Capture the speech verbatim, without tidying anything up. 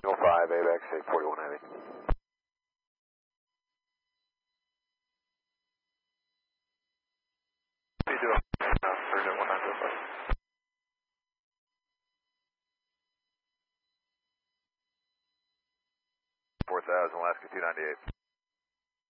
Eagle five, AVAX, eight forty-one heavy. You do it. four thousand, Alaska two ninety-eight.